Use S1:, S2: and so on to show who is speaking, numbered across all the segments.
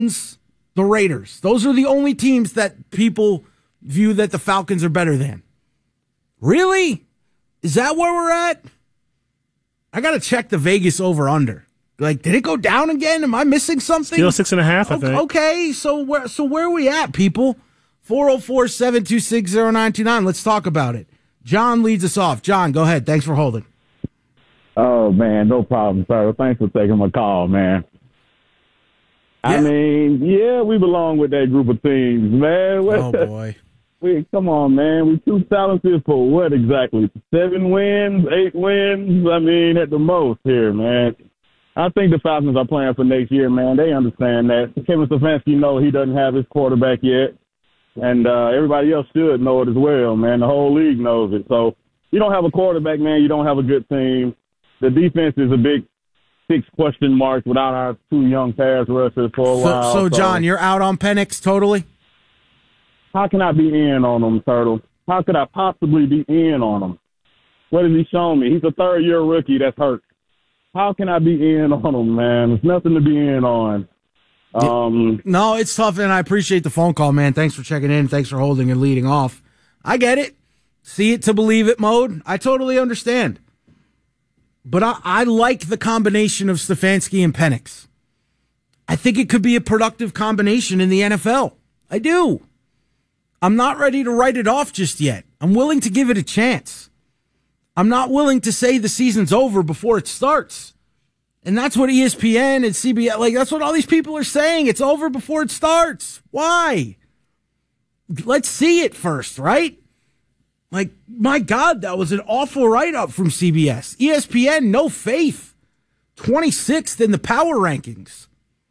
S1: the Raiders. Those are the only teams that people view that the Falcons are better than. Really? Is that where we're at? I got to check the Vegas over-under. Like, did it go down again? Am I missing something?
S2: Still 6.5, I think.
S1: Okay, so where are we at, people? 404-726-0929. Let's talk about it. John leads us off. John, go ahead. Thanks for holding.
S3: Oh, man, no problem, sir. Thanks for taking my call, man. Yeah. I mean, yeah, we belong with that group of teams, man.
S1: Oh, boy.
S3: Come on, man. We're too talented for what exactly? 7 wins, 8 wins? I mean, at the most here, man. I think the Falcons are playing for next year, man. They understand that. Kevin Stefanski knows he doesn't have his quarterback yet, and everybody else should know it as well, man. The whole league knows it. So you don't have a quarterback, man. You don't have a good team. The defense is a big 6 question marks without our 2 young pass rushers for a while.
S1: So, John, you're out on Penix totally?
S3: How can I be in on him, Turtle? How could I possibly be in on him? What has he shown me? He's a third-year rookie that's hurt. How can I be in on him, man? There's nothing to be in on.
S1: No, it's tough, and I appreciate the phone call, man. Thanks for checking in. Thanks for holding and leading off. I get it. See it to believe it mode. I totally understand. But I like the combination of Stefanski and Penix. I think it could be a productive combination in the NFL. I do. I'm not ready to write it off just yet. I'm willing to give it a chance. I'm not willing to say the season's over before it starts. And that's what ESPN and CBS, like, that's what all these people are saying. It's over before it starts. Why? Let's see it first, right? Like, my God, that was an awful write-up from CBS. ESPN, no faith. 26th in the power rankings.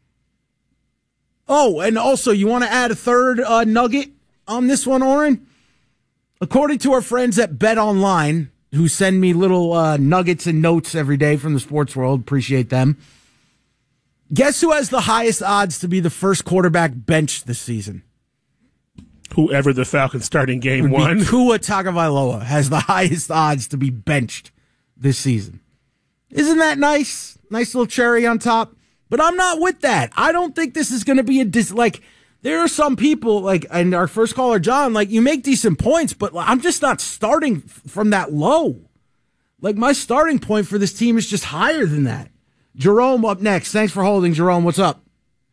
S1: Oh, and also, you want to add a third nugget on this one, Oren? According to our friends at Bet Online, who send me little nuggets and notes every day from the sports world, appreciate them. Guess who has the highest odds to be the first quarterback benched this season?
S2: Whoever the Falcons start in game 1.
S1: Tua Tagovailoa has the highest odds to be benched this season. Isn't that nice? Nice little cherry on top. But I'm not with that. I don't think this is going to be there are some people, and our first caller, John, you make decent points, but I'm just not starting from that low. My starting point for this team is just higher than that. Jerome up next. Thanks for holding, Jerome. What's up?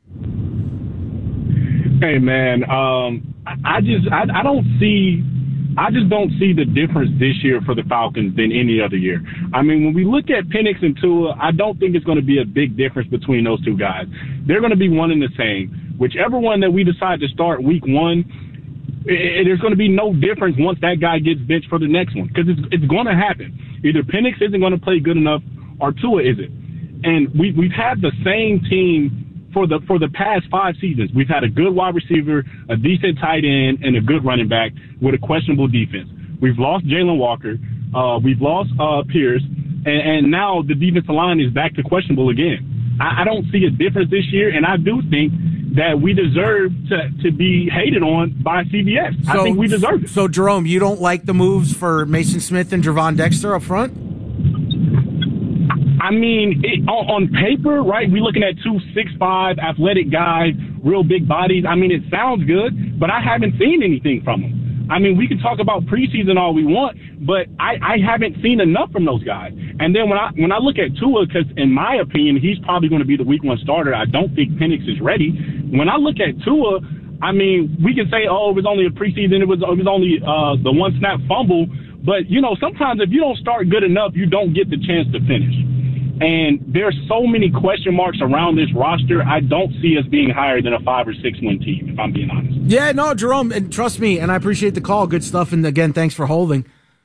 S4: Hey, man. I just don't see the difference this year for the Falcons than any other year. I mean, when we look at Penix and Tua, I don't think it's going to be a big difference between those 2 guys. They're going to be one and the same. Whichever one that we decide to start week 1, there's going to be no difference once that guy gets benched for the next one, because it's going to happen. Either Penix isn't going to play good enough or Tua isn't. And we've had the same team for the past 5 seasons. We've had a good wide receiver, a decent tight end, and a good running back with a questionable defense. We've lost Jalen Walker. We've lost Pierce. And now the defensive line is back to questionable again. I don't see a difference this year, and I do think that we deserve to be hated on by CBS. I think we deserve it.
S1: So, Jerome, you don't like the moves for Mason Smith and Javon Dexter up front?
S4: I mean, on paper, right, we're looking at 2 6'5" athletic guys, real big bodies. I mean, it sounds good, but I haven't seen anything from them. I mean, we can talk about preseason all we want, but I haven't seen enough from those guys. And then when I look at Tua, because in my opinion, he's probably going to be the week 1 starter. I don't think Penix is ready. When I look at Tua, I mean, we can say, oh, it was only a preseason. It was only the 1 snap fumble. But, sometimes if you don't start good enough, you don't get the chance to finish. And there's so many question marks around this roster. I don't see us being higher than a 5 or 6 win team, if I'm being honest.
S1: Yeah, no, Jerome, and trust me, and I appreciate the call. Good stuff. And again, thanks for holding.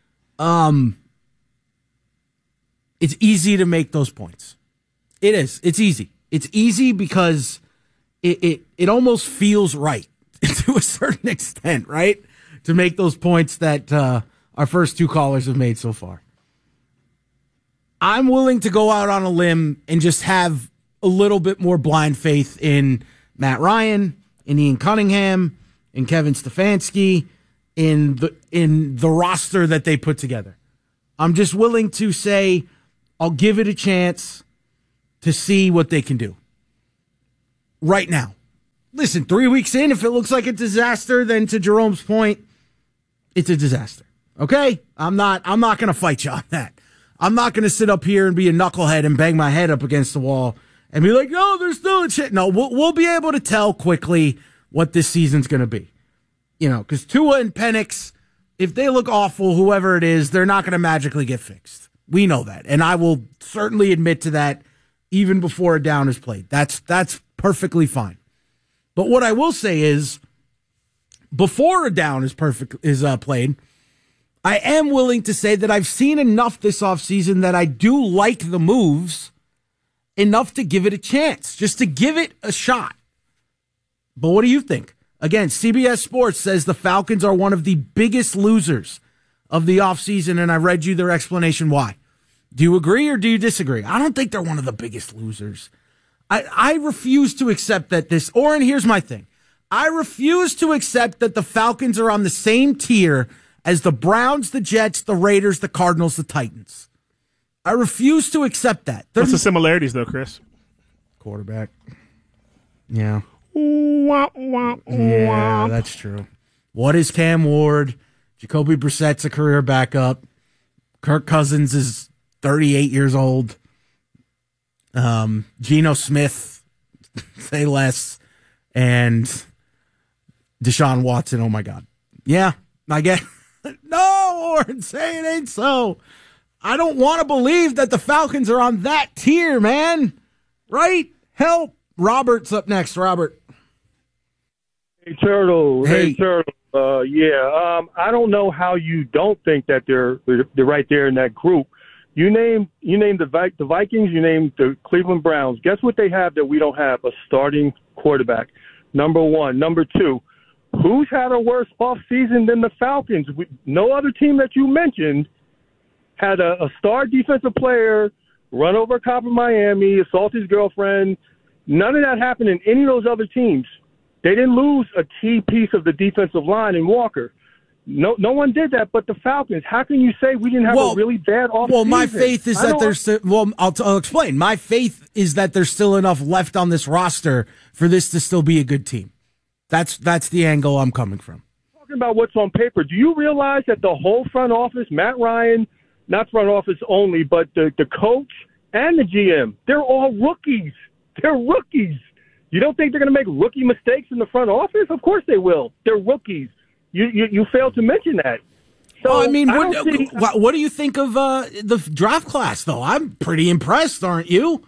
S1: It's easy to make those points. It is. It's easy. It's easy because it almost feels right to a certain extent, right? To make those points that our first 2 callers have made so far. I'm willing to go out on a limb and just have a little bit more blind faith in Matt Ryan, in Ian Cunningham, in Kevin Stefanski, in the roster that they put together. I'm just willing to say I'll give it a chance to see what they can do right now. listen, 3 weeks in, if it looks like a disaster, then to Jerome's point, it's a disaster. Okay? I'm not going to fight you on that. I'm not going to sit up here and be a knucklehead and bang my head up against the wall and be like, no, there's still a chance. No, we'll be able to tell quickly what this season's going to be. You know, because Tua and Penix, if they look awful, whoever it is, they're not going to magically get fixed. We know that. And I will certainly admit to that even before a down is played. That's perfectly fine. But what I will say is, before a down is played, I am willing to say that I've seen enough this offseason that I do like the moves enough to give it a chance, just to give it a shot. But what do you think? Again, CBS Sports says the Falcons are one of the biggest losers of the offseason, and I read you their explanation why. Do you agree or do you disagree? I don't think they're one of the biggest losers. I refuse to accept that and here's my thing. I refuse to accept that the Falcons are on the same tier as the Browns, the Jets, the Raiders, the Cardinals, the Titans. I refuse to accept that.
S2: What's the similarities, though, Chris?
S1: Quarterback. Yeah.
S2: Wah, wah,
S1: yeah, that's true. What is Cam Ward? Jacoby Brissett's a career backup. Kirk Cousins is 38 years old. Geno Smith, say less. And Deshaun Watson, oh my God. Yeah, I get no, Warren, say it ain't so. I don't want to believe that the Falcons are on that tier, man. Right? Help. Robert's up next. Robert.
S5: Hey, Turtle.
S1: Hey.
S5: Turtle. I don't know how you don't think that they're right there in that group. You named the Vikings. You named the Cleveland Browns. Guess what they have that we don't have? A starting quarterback. Number one. Number two. Who's had a worse offseason than the Falcons? No other team that you mentioned had a star defensive player run over a cop in Miami, assault his girlfriend. None of that happened in any of those other teams. They didn't lose a key piece of the defensive line in Walker. No one did that but the Falcons. How can you say we didn't have a really bad offseason?
S1: Well, my faith is that there's I'll explain. My faith is that there's still enough left on this roster for this to still be a good team. That's the angle I'm coming from.
S5: Talking about what's on paper, do you realize that the whole front office, Matt Ryan, not front office only, but the coach and the GM, they're all rookies. They're rookies. You don't think they're going to make rookie mistakes in the front office? Of course they will. They're rookies. You failed to mention that. So,
S1: well, I mean, what do you think of the draft class, though? I'm pretty impressed, aren't you?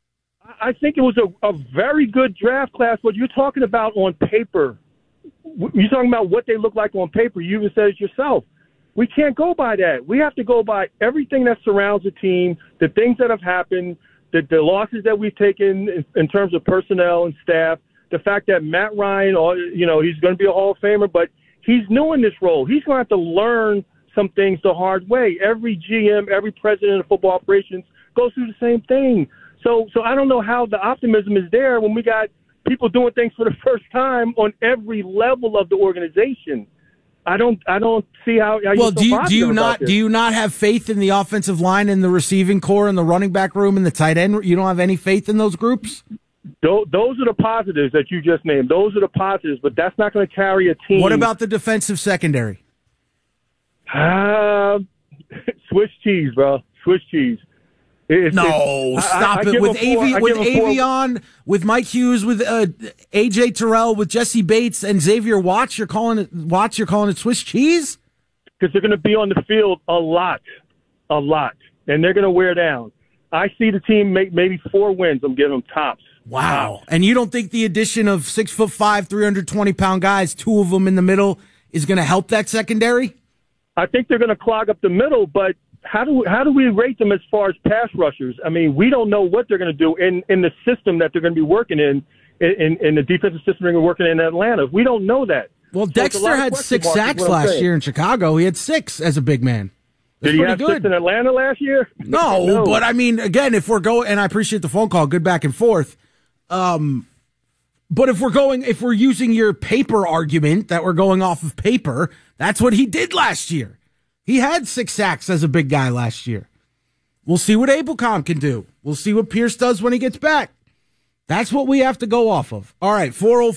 S5: I think it was a very good draft class. What you're talking about on paper, you're talking about what they look like on paper. You even said it yourself. We can't go by that. We have to go by everything that surrounds the team, the things that have happened, the losses that we've taken in terms of personnel and staff, the fact that Matt Ryan, he's going to be a Hall of Famer, but he's new in this role. He's going to have to learn some things the hard way. Every GM, every president of football operations goes through the same thing. So I don't know how the optimism is there when we got people doing things for the first time on every level of the organization. I don't see how.
S1: Well, do you not have faith in the offensive line and the receiving core and the running back room and the tight end? You don't have any faith in those groups?
S5: Those are the positives that you just named. Those are the positives, but that's not going to carry a team.
S1: What about the defensive secondary?
S5: Swiss cheese, bro. Swiss cheese.
S1: Stop it. With Avion, with Mike Hughes, with AJ Terrell, with Jesse Bates and Xavier Watts, you're calling it Swiss cheese?
S5: Because they're going to be on the field a lot, and they're going to wear down. I see the team make maybe 4 wins. I'm giving them tops.
S1: Wow.
S5: Tops.
S1: And you don't think the addition of 6'5", 320-pound guys, 2 of them in the middle, is going to help that secondary?
S5: I think they're going to clog up the middle, but how do we rate them as far as pass rushers? I mean, we don't know what they're going to do in the system that they're going to be working in the defensive system they're working in Atlanta. We don't know that.
S1: Well, so Dexter had 6 sacks last year in Chicago. He had 6 as a big man.
S5: Did he have 6 in Atlanta last year?
S1: No, but I mean, again, if we're going, and I appreciate the phone call, good back and forth. But if we're using your paper argument that we're going off of paper, that's what he did last year. He had 6 sacks as a big guy last year. We'll see what Abelcom can do. We'll see what Pierce does when he gets back. That's what we have to go off of. All right, 405.